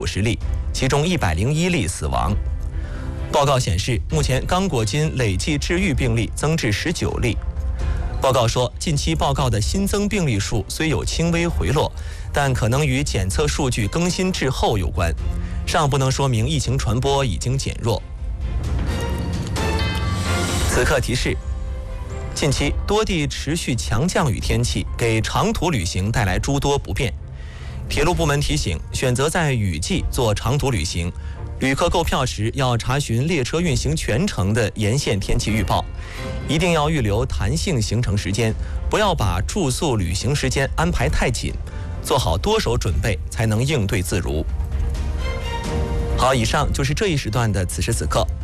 50例，其中101例死亡。报告显示，目前刚果金累计治愈病例增至19例。报告说，近期报告的新增病例数虽有轻微回落，但可能与检测数据更新滞后有关，尚不能说明疫情传播已经减弱。此刻提示：近期多地持续强降雨天气，给长途旅行带来诸多不便。铁路部门提醒，选择在雨季做长途旅行，旅客购票时要查询列车运行全程的沿线天气预报，一定要预留弹性行程时间，不要把住宿旅行时间安排太紧，做好多手准备才能应对自如。好，以上就是这一时段的此时此刻。